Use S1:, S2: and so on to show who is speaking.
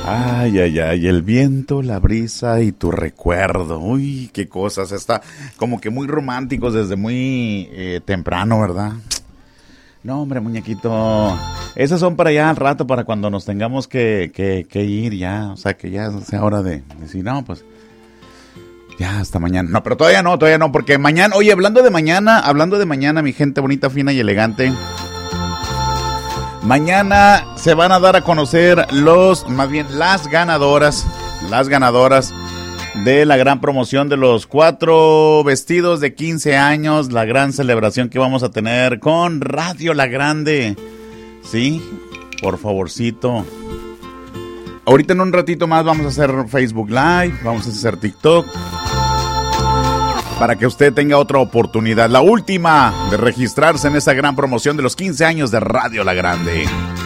S1: Ay, ay, ay, el viento, la brisa y tu recuerdo. Uy, qué cosas. Está como que muy románticos desde muy temprano, ¿verdad? No, hombre, muñequito. Esas son para allá al rato, para cuando nos tengamos que ir ya. O sea, que ya sea hora de decir, no, pues ya hasta mañana. No, pero todavía no, porque mañana, oye, hablando de mañana, mi gente bonita, fina y elegante. Mañana se van a dar a conocer las ganadoras de la gran promoción de los 4 vestidos de 15 años, la gran celebración que vamos a tener con Radio La Grande. Sí, por favorcito. Ahorita en un ratito más vamos a hacer Facebook Live, vamos a hacer TikTok, para que usted tenga otra oportunidad, la última, de registrarse en esa gran promoción de los 15 años de Radio La Grande.